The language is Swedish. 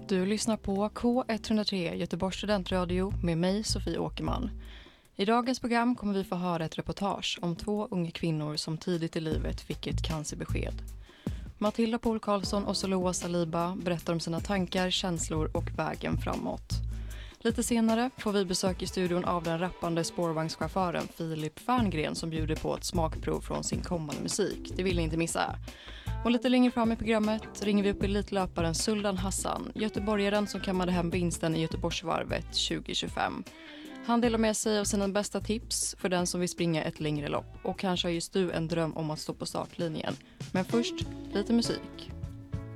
Du lyssnar på K103 Göteborgs studentradio med mig Sofie Åkerman. I dagens program kommer vi få höra ett reportage om 2 unga kvinnor som tidigt i livet fick ett cancerbesked. Matilda Poul Karlsson och Saloa Saliba berättar om sina tankar, känslor och vägen framåt. Lite senare får vi besök i studion av den rappande spårvagnschauffören Filip Ferngren som bjuder på ett smakprov från sin kommande musik. Det vill ni inte missa. Och lite längre fram i programmet ringer vi upp elitlöparen Suldan Hassan, göteborgaren som kammade hem vinsten i Göteborgsvarvet 2025. Han delar med sig av sina bästa tips för den som vill springa ett längre lopp. Och kanske har just du en dröm om att stå på startlinjen. Men först, lite musik.